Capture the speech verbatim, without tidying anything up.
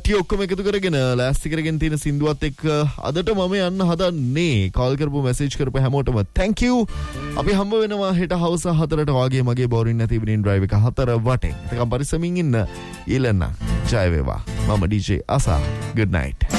කට්ටිය ඔක්කොම එකතු කරගෙන ලෑස්ති කරගෙන තියෙන සින්දුවත් එක්ක අදට මම යන්න හදන්නේ. කෝල් කරපු මැසේජ් කරපු හැමෝටම thank you. අපි හම්බ වෙනවා හෙට හවස හතරට වගේ මගේ බෝරින් නැති ඉවනින් ඩ්‍රයිව් එක හතර වටේ. ඒකම් පරිස්සමින් ඉන්න. ඊළඟ ජය වේවා. මම ඩී ජේ අසා. good night.